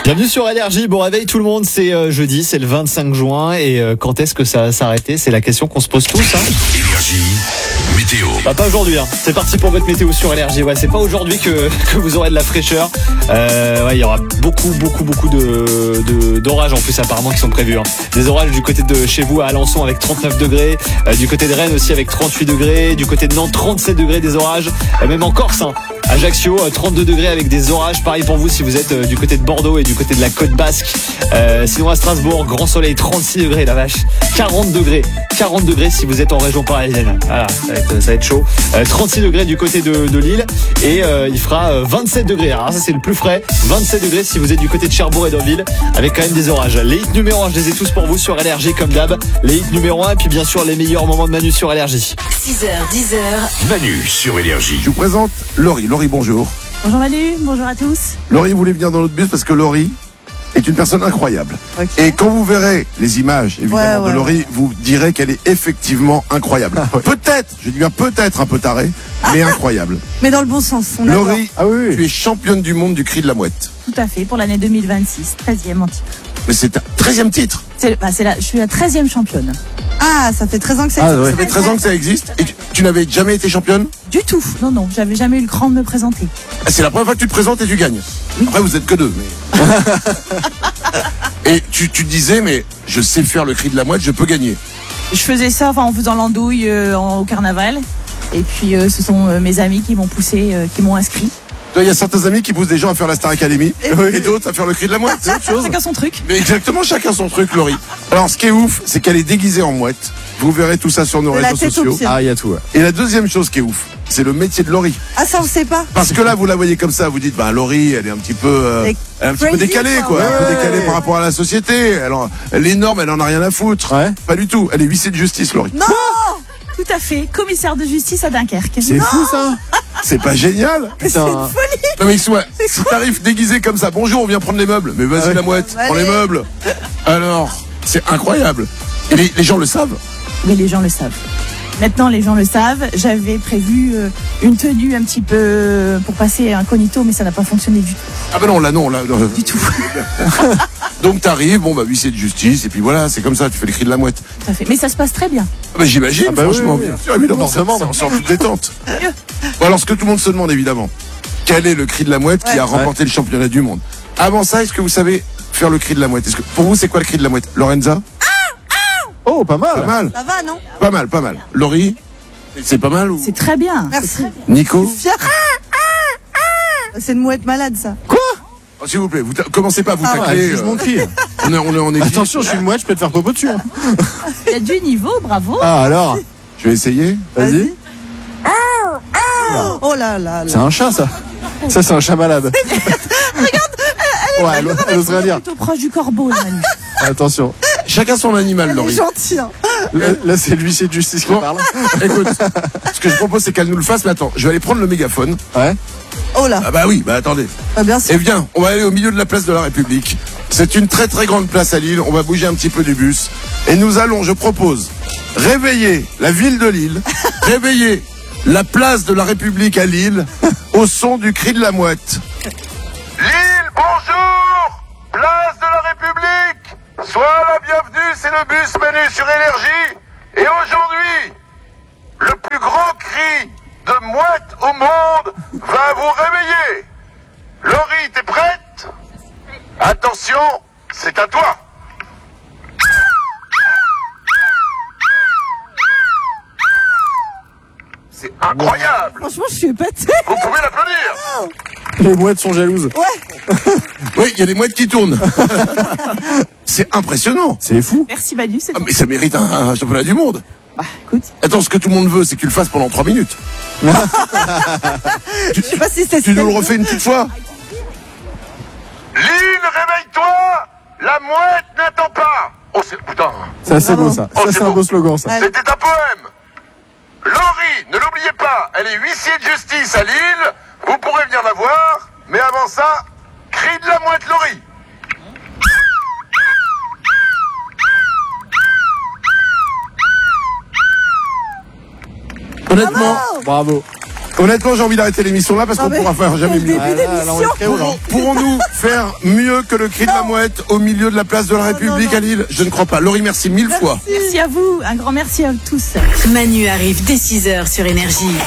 Bienvenue sur LRJ, bon réveil tout le monde, c'est jeudi, c'est le 25 juin et quand est-ce que ça va s'arrêter? C'est la question qu'on se pose tous. LRJ, météo. Bah, pas aujourd'hui, c'est parti pour votre météo sur LRJ. Ouais, c'est pas aujourd'hui que vous aurez de la fraîcheur. Ouais, il y aura beaucoup d'orages en plus apparemment qui sont prévus. Des orages du côté de chez vous à Alençon avec 39 degrés, du côté de Rennes aussi avec 38 degrés, du côté de Nantes 37 degrés des orages, même en Corse, Ajaccio 32 degrés avec des orages. Pareil pour vous si vous êtes du côté de Bordeaux et du côté de la côte basque. Sinon à Strasbourg, grand soleil 36 degrés, la vache. 40 degrés si vous êtes en région parisienne. Voilà, ça va être chaud. 36 degrés du côté de Lille et il fera 27 degrés. Alors ça c'est le plus frais. 27 degrés si vous êtes du côté de Cherbourg et d'Orville avec quand même des orages. Les hits numéro 1, je les ai tous pour vous sur LRJ comme d'hab. Les hits numéro 1 et puis bien sûr les meilleurs moments de Manu sur LRJ. 6h, 10h. Manu sur LRJ. Je vous présente Laurie. Laurie, bonjour. Bonjour Manu, bonjour à tous. Laurie voulait venir dans notre bus parce que Laurie est une personne incroyable. Okay. Et quand vous verrez les images, évidemment, de Laurie, vous direz qu'elle est effectivement incroyable. Peut-être, je dis bien peut-être un peu tarée, mais incroyable. Mais dans le bon sens. Laurie, tu es championne du monde du cri de la mouette. Tout à fait, pour l'année 2026, 13e en titre. Mais c'est un 13e titre. Je suis la 13e championne. Ah, ça fait 13 ans que ça existe. Ça fait 13 ans que ça existe. Et tu n'avais jamais été championne? Du tout. Non, j'avais jamais eu le cran de me présenter. C'est la première fois que tu te présentes et tu gagnes. Après, vous êtes que deux. Mais... Et tu disais, mais je sais faire le cri de la mouette, je peux gagner. Je faisais ça en faisant l'andouille au carnaval. Et puis, ce sont mes amis qui m'ont poussé, qui m'ont inscrit. Il y a certains amis qui poussent des gens à faire la Star Academy et d'autres à faire le cri de la mouette. C'est autre chose. Chacun son truc. Mais exactement, chacun son truc, Laurie. Alors, ce qui est ouf, c'est qu'elle est déguisée en mouette. Vous verrez tout ça sur nos réseaux sociaux. Ah, il y a tout. Ouais. Et la deuxième chose qui est ouf, c'est le métier de Laurie. Ah, ça on sait pas. Parce que là, vous la voyez comme ça, vous dites, Laurie, elle est un petit peu, décalée, quoi. Un peu décalée par rapport à la société. Les normes, elle en a rien à foutre. Ouais. Pas du tout. Elle est huissier de justice, Laurie. Non! Tout à fait, commissaire de justice à Dunkerque. C'est fou ça. C'est pas génial. C'est une folie. Non mais si t'arrives déguisé comme ça, bonjour, on vient prendre les meubles. Mais vas-y la mouette, prends les meubles. Alors, c'est incroyable. Et les gens le savent. Mais les gens le savent. Maintenant, les gens le savent. J'avais prévu une tenue un petit peu pour passer incognito, mais ça n'a pas fonctionné du tout. Ah ben non, là. Du tout. Donc t'arrives, huissier de justice, et puis voilà, c'est comme ça, tu fais le cri de la mouette. Tout à fait. Mais ça se passe très bien. J'imagine, franchement. Oui. Bien sûr, évidemment, on sort toute détente. Bon, alors, ce que tout le monde se demande, évidemment, quel est le cri de la mouette qui a remporté le championnat du monde? Avant ça, est-ce que vous savez faire le cri de la mouette? Pour vous, c'est quoi le cri de la mouette? Lorenza? Oh, pas mal. Pas mal. Ça va, non? Pas mal. Laurie? C'est pas mal ou? C'est très bien. Merci. Nico? C'est une mouette malade, ça. Quoi? Oh, s'il vous plaît, vous commencez pas à vous tacler. Je m'en crie. On est Attention, je suis une mouette, je peux te faire popo dessus. Il y a du niveau, bravo. Ah, alors? Je vais essayer. Vas-y. Oh là là là. C'est un chat, ça. Ça, c'est un chat malade. Regarde, elle oserait rien dire. Plutôt proche du corbeau, là, Manu. Attention. Chacun son animal, Elle est Laurie. gentille. Hein. Là, c'est l'huissier de justice qui parle. Écoute, ce que je propose, c'est qu'elle nous le fasse. Mais attends, je vais aller prendre le mégaphone. Ouais. Oh là. Ah bah oui, attendez. Ah, bien sûr. Et viens, on va aller au milieu de la place de la République. C'est une très très grande place à Lille. On va bouger un petit peu du bus. Et nous allons, je propose, réveiller la ville de Lille, réveiller la place de la République à Lille, au son du cri de la mouette. Lille, bonjour! Place de la République! Sois la bienvenue, c'est le bus Manu sur LRJ. Et aujourd'hui, le plus grand cri de mouette au monde va vous réveiller. Laurie, t'es prête? Attention, c'est à toi. C'est incroyable. Franchement, je suis épatée. Vous pouvez l'applaudir. Les mouettes sont jalouses. Oui, il y a des mouettes qui tournent. C'est impressionnant. C'est fou. Merci, Manu. Mais ça mérite un championnat du monde. Bah, écoute. Attends, ce que tout le monde veut, c'est que tu le fasses pendant 3 minutes. Je sais pas si c'est Tu nous le refais une petite fois? Lille, réveille-toi. La mouette n'attend pas. Oh, c'est... Putain. Ça, c'est beau, ça. Oh, Ça, c'est un beau. beau slogan, ça. Allez. C'était un poème. Laurie, ne l'oubliez pas, elle est huissier de justice à Lille. Vous pourrez venir la voir. Mais avant ça, cri de la mouette, Laurie. Honnêtement, Bravo. Honnêtement, j'ai envie d'arrêter l'émission là parce qu'on pourra faire jamais mieux. Pourrons-nous faire mieux que le cri de la mouette au milieu de la place de la République à Lille? Je ne crois pas. Laurie, merci 1000 fois. Merci à vous, un grand merci à tous. Manu arrive dès 6h sur Énergie.